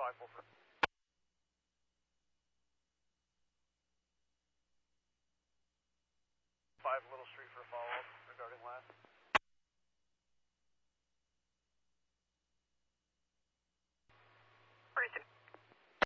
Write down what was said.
5 over. 5 Little Street for a follow-up regarding last.